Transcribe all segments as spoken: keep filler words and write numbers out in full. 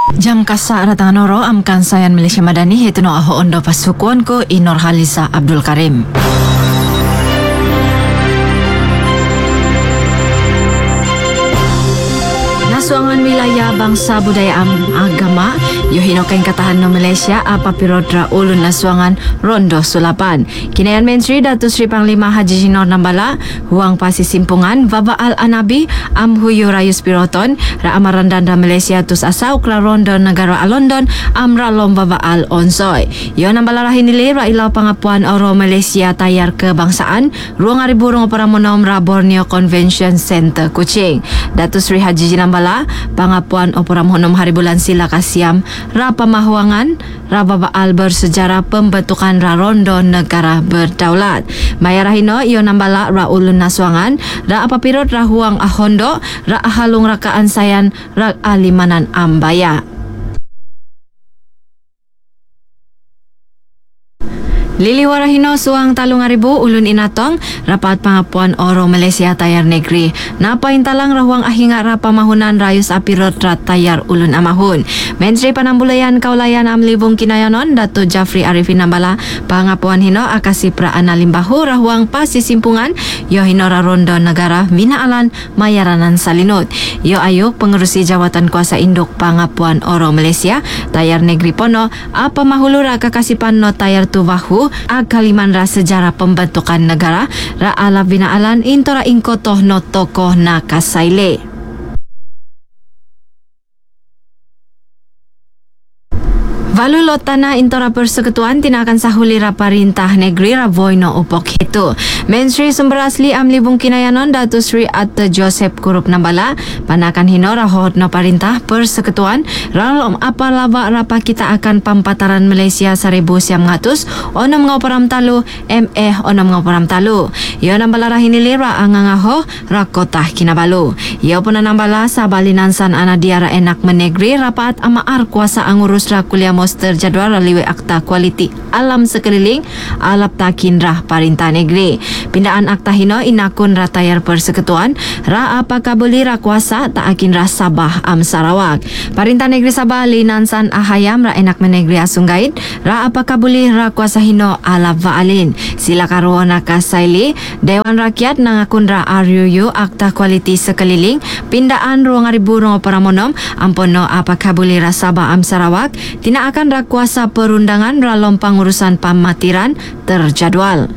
Jam kasa ratangan oro am kansayan Malaysia Madani hetuno aho ondo pasukuan ko Inor Halisa Abdul Karim. Nasuangan wilayah bangsa budaya am agama yohino kain katahan no Malaysia apa pirodra ulun nasuangan Rondo Sulapan. Kinayan Menteri Datuk Seri Panglima Haji Jinor Nambala huang pasi simpungan Baba Al Anabi am huyu rayus piroton ra amaran danda Malaysia tus asau kla Rondo negara London am ra lom Baba Al Onsoy. Yo Nambala rahinili ra ilau pangapuan oro Malaysia tayar kebangsaan ruang aribu rong paramonom ra Borneo Convention Center Kuching. Datuk Seri Haji Nambala pangapuan operam honom hari bulan sila kasiam ra pamahuangan ra babaal bersejarah pembentukan ra Rondo negara berdaulat. Maya rahino iyo Nambala ra ulun nasuangan ra apapirot ra huang ahondo ra ahalung rakaan sayan ra alimanan ambaya. Lili warahino suang talung aribu ulun inatong rapat pangapuan oro Malaysia tayar negeri. Napa intalang rahuang ahinga rapa mahunan rayus apirot rat tayar ulun amahun. Menteri Panambulayan Kaulayan Amlibung Kinayanon Dato Jafri Arifin Nambala pangapuan hino akasi pra analimbahu rahuang pasi simpungan yo hino ra Rondo negara minaalan mayaranan salinut. Yo ayuk pengerusi jawatan kuasa induk pangapuan oro Malaysia tayar negeri pono apa mahulura kakasipan no tayar tuvahu ag kaliman ra sejarah pembentukan negara ra ala binaalan intora ingkotoh no tokoh na kasaile. Valulot tanah intora persekutuan tinakan sahuli ra parintah negeri ra voino upok itu. Menteri Sumber Asli Amlibung Kinayanon Datuk Seri Atta Joseph Kurup Nambala panakan hino ra hod no parintah persekutuan ralom apa laba rapa kita akan pampataran Malaysia seribu siam ngatus onom ngoparam talu M E onom ngoparam talu. Yo Nambala ra hinili ra angangaho ra kota Kinabalu. Yo pun Nambala sabalinansan anadia ra enak menegri rapat amaar kuasa angurus ra kuliah terjadwal liwe akta kualiti alam sekeliling alap takin rah parintah negeri. Pindaan akta hino inakun ratayar persekutuan ra apakah boleh ra kuasa tak akin rah Sabah am Sarawak. Parintah negeri Sabah linansan ahayam ra enak menegeri asunggait ra apakah boleh ra kuasa hino alap vaalin. Sila karuana kasaili Dewan Rakyat nangakun ra R U U akta kualiti sekeliling pindaan ruang aribu rong paramonom ampono apakah boleh ra Sabah am Sarawak tina akan rakuasa perundangan ralom pangurusan pamatiran terjadwal.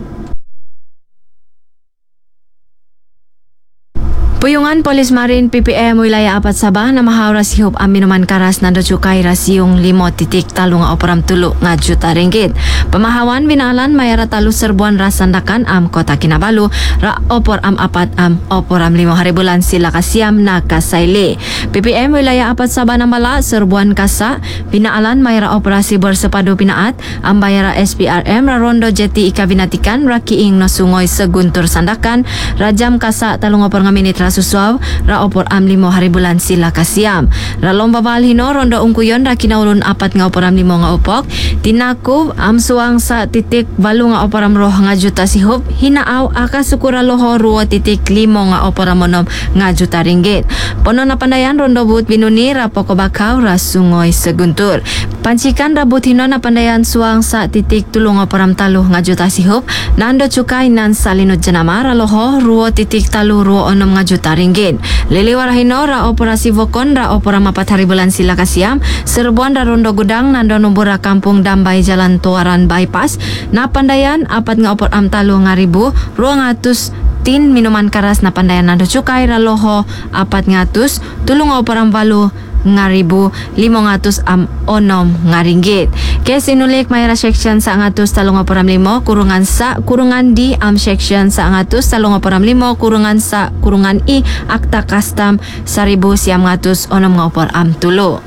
Puyungan Polis Marin P P M wilayah Apat Sabah na mahawra sihop ang minuman karas na cukai rasiyong limo titik talo nga operam tulo nga juta ringgit. Pemahawan binalan mayara talo serbuan rasandakan am kota Kinabalu ra opor am apat am oporam limo hari bulan sila kasiam na kasaili. P P M wilayah Apat Sabah na mala serbuan kasa binalan mayara operasi bersepadu pinaat am bayara S P R M ra Rondo Jeti ikabinatikan ra kiing no sungoy seguntur sandakan rajam kasa talo nga opor nga minit suswaw ra opor am limo hari bulan sila kasiam. Ra lomba balhino Rondo ungkuyon ra kinaulun apat nga opor am limo nga upok tinaku am suang sa titik balu nga opor am roh nga juta sihop hinaaw akasukura loho ruo titik limo nga opor am monom nga juta ringgit. Pono na pandayan Rondo but binuni ra poko bakaw ra sungoy seguntur. Pancikan rabut hino na pandayan suang sa titik tulong opor am talo nga juta sihop nando cukai nan salinut jenama ra loho ruo titik talo ruo onom nga juta ringgit. Liliwarahino ra operasi Vokon ra opera mapat hari bulan sila kasiam serbuan ra Rondo Gudang nando numbura kampung Dambay Jalan Tuaran Bypass na pandayan apat nga opor am talo nga ribu ruang atus tin minuman karas na pandayan nando cukai ra loho apat ngatus tulong opor am balu nga ribu limo ngatus am onom nga ringgit. Kaya sinulik mayra section sa ngatus talong operam limo kurungan sa kurungan di am section sa ngatus talong operam limo kurungan sa kurungan i akta custom sa ribu siam ngatus onom nga opor am tulo.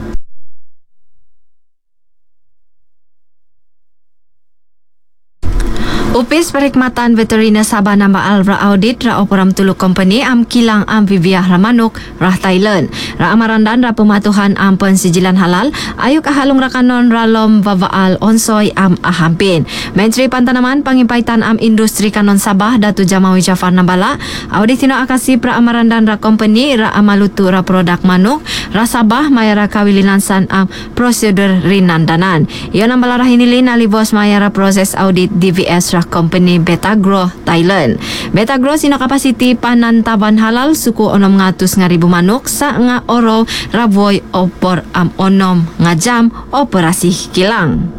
Upis Perkhidmatan Veterina Sabah namba Alra Audit ra operam tulu company am kilang am Viviah Ramanuk rah Thailand. Ra amarandan ra pematuhan am pensijilan halal ayuk ahalung rakanon ralom vavaal onsoy am ahampin. Menteri Pantanaman Pangimpaitan am Industri Kanon Sabah Datu Jamawi Jafar Nambala audit hino akasi pra amarandan ra company ra amalutu ra produk manuk rasabah mayara kawilinansan ang prosedur rinandanan. Iyon ang balarah hinilin alibos mayara proses audit D V S ra company Betagro Thailand. Betagro sino kapasiti panantaban halal suku onom ngatus nga ribu manok sa nga oro raboy opor am onom nga jam operasi kilang.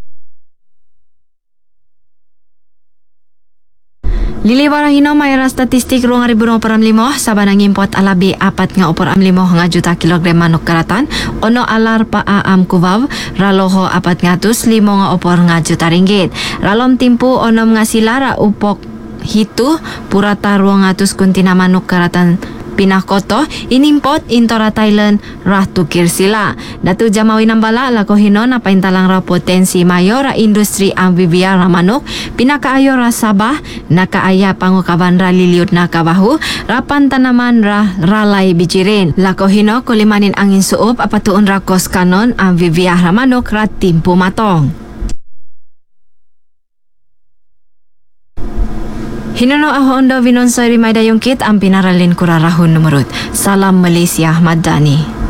Liliwara hino mayara statistik ruang ribu operam limo sabanang import alabi apat nga operam limo nga juta kilogram manok karatan ono alar pa aam kuvav raloho apat ngatus limo nga opor nga juta ringgit ralom timpu onom nga silara upok hitu purata ruang ngatus kuntina manok karatan pinakoto inimpot intora Thailand rah tukir sila. Datu jamawi ng bala lako hino na paintalang ra potensi mayor ra industri ang bibiyar ra manok pinakaayo ra sabah nakaaya pangukaban ra liliud na kabahu rapan tanaman ra ralay bijirin. Lako hino kulimanin angin suop apatuon ra kos kanon ang bibiyar ra manok ra timpo matong. Hinuno ahon daw vinonsoy rimay dayong kit ang pinaralin kurarahon numurot. Salam Malaysia Madani.